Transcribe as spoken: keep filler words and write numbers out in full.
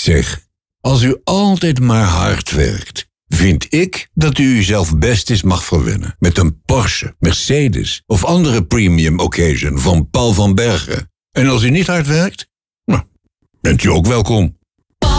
Zeg, als u altijd maar hard werkt, vind ik dat u uzelf best eens mag verwennen met een Porsche, Mercedes of andere premium occasion van Paul van Bergen. En als u niet hard werkt, nou, bent u ook welkom.